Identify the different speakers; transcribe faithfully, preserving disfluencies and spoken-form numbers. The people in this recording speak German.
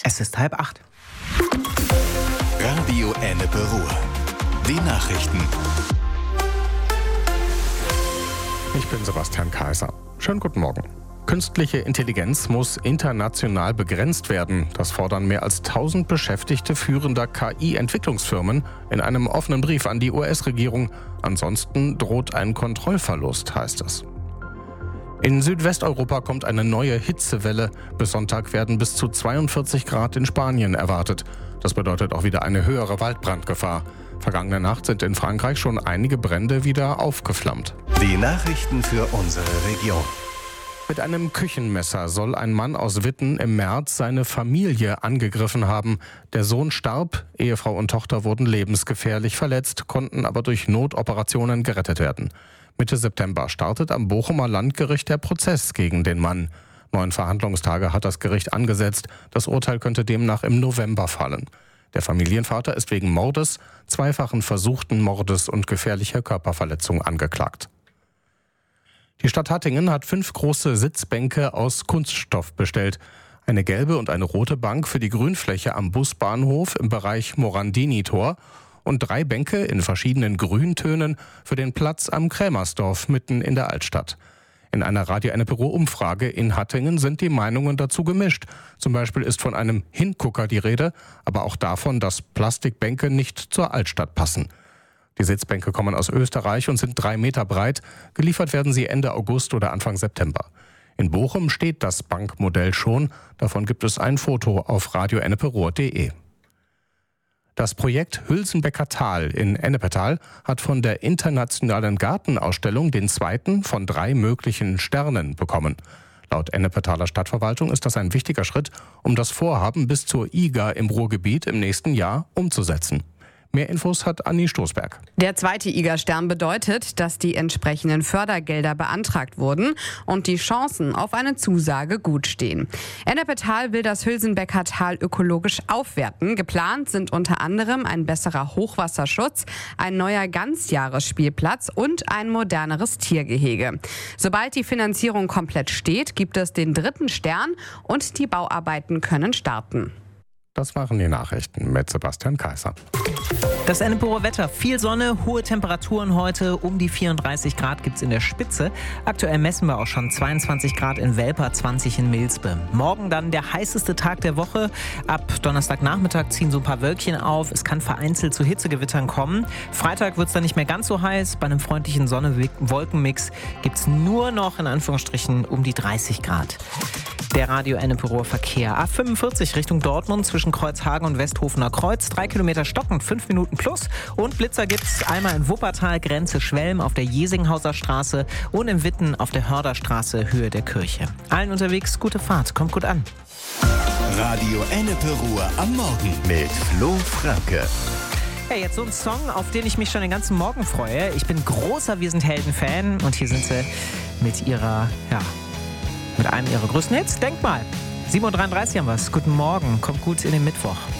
Speaker 1: Es ist halb acht.
Speaker 2: Radio Ennepe Ruhr. Die Nachrichten.
Speaker 3: Ich bin Sebastian Kaiser. Schönen guten Morgen. Künstliche Intelligenz muss international begrenzt werden. Das fordern mehr als tausend Beschäftigte führender K I-Entwicklungsfirmen in einem offenen Brief an die U S-Regierung. Ansonsten droht ein Kontrollverlust, heißt es. In Südwesteuropa kommt eine neue Hitzewelle. Bis Sonntag werden bis zu zweiundvierzig Grad in Spanien erwartet. Das bedeutet auch wieder eine höhere Waldbrandgefahr. Vergangene Nacht sind in Frankreich schon einige Brände wieder aufgeflammt.
Speaker 2: Die Nachrichten für unsere Region.
Speaker 3: Mit einem Küchenmesser soll ein Mann aus Witten im März seine Familie angegriffen haben. Der Sohn starb, Ehefrau und Tochter wurden lebensgefährlich verletzt, konnten aber durch Notoperationen gerettet werden. Mitte September startet am Bochumer Landgericht der Prozess gegen den Mann. Neun Verhandlungstage hat das Gericht angesetzt. Das Urteil könnte demnach im November fallen. Der Familienvater ist wegen Mordes, zweifachen versuchten Mordes und gefährlicher Körperverletzung angeklagt. Die Stadt Hattingen hat fünf große Sitzbänke aus Kunststoff bestellt. Eine gelbe und eine rote Bank für die Grünfläche am Busbahnhof im Bereich Morandini-Tor und drei Bänke in verschiedenen Grüntönen für den Platz am Krämersdorf mitten in der Altstadt. In einer Radio Ennepe Ruhr Umfrage in Hattingen sind die Meinungen dazu gemischt. Zum Beispiel ist von einem Hingucker die Rede, aber auch davon, dass Plastikbänke nicht zur Altstadt passen. Die Sitzbänke kommen aus Österreich und sind drei Meter breit. Geliefert werden sie Ende August oder Anfang September. In Bochum steht das Bankmodell schon. Davon gibt es ein Foto auf radio ennepe ruhr punkt de. Das Projekt Hülsenbecker Tal in Ennepetal hat von der Internationalen Gartenausstellung den zweiten von drei möglichen Sternen bekommen. Laut Ennepetaler Stadtverwaltung ist das ein wichtiger Schritt, um das Vorhaben bis zur I G A im Ruhrgebiet im nächsten Jahr umzusetzen. Mehr Infos hat Anni Stoßberg.
Speaker 4: Der zweite I G A-Stern bedeutet, dass die entsprechenden Fördergelder beantragt wurden und die Chancen auf eine Zusage gut stehen. Ennepetal will das Hülsenbecker Tal ökologisch aufwerten. Geplant sind unter anderem ein besserer Hochwasserschutz, ein neuer Ganzjahresspielplatz und ein moderneres Tiergehege. Sobald die Finanzierung komplett steht, gibt es den dritten Stern und die Bauarbeiten können starten.
Speaker 3: Das waren die Nachrichten mit Sebastian Kaiser.
Speaker 1: Das Ennepe Ruhr Wetter, viel Sonne, hohe Temperaturen heute, um die vierunddreißig Grad gibt es in der Spitze. Aktuell messen wir auch schon zweiundzwanzig Grad in Welper, zwanzig in Milsbe. Morgen dann der heißeste Tag der Woche. Ab Donnerstagnachmittag ziehen so ein paar Wölkchen auf. Es kann vereinzelt zu Hitzegewittern kommen. Freitag wird es dann nicht mehr ganz so heiß. Bei einem freundlichen Sonne-Wolkenmix gibt es nur noch in Anführungsstrichen um die dreißig Grad. Der Radio Ennepe Ruhr Verkehr. A fünfundvierzig Richtung Dortmund zwischen Kreuzhagen und Westhofener Kreuz. Drei Kilometer stockend, fünf Minuten plus. Und Blitzer gibt's einmal in Wuppertal, Grenze Schwelm auf der Jesinghauser Straße und in Witten auf der Hörderstraße, Höhe der Kirche. Allen unterwegs gute Fahrt, kommt gut an.
Speaker 2: Radio Ennepe Ruhr am Morgen mit Flo Franke.
Speaker 1: Ja, jetzt so ein Song, auf den ich mich schon den ganzen Morgen freue. Ich bin großer Wir sind Helden-Fan und hier sind sie mit ihrer, ja, mit einem ihrer größten Hits. Denk mal, sieben Uhr dreiunddreißig haben wir es. Guten Morgen, kommt gut in den Mittwoch.